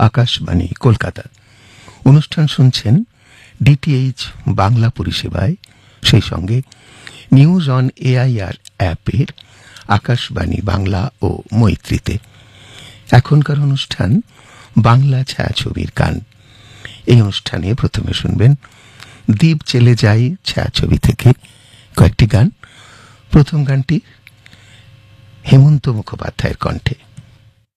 আকাশবাণী কলকাতা। অনুষ্ঠান শুনছেন ডিটিএইচ বাংলা পরিষেবায়, সেই সঙ্গে নিউজ অন এআইআর অ্যাপের আকাশবাণী বাংলা ও মৈত্রীতে। এখনকার অনুষ্ঠান বাংলা ছায়াছবির গান। এই অনুষ্ঠানে প্রথমে শুনবেন দ্বীপ চলে যাই ছায়াছবি থেকে কয়েকটি গান। প্রথম গানটি হেমন্ত মুখোপাধ্যায়ের কণ্ঠে।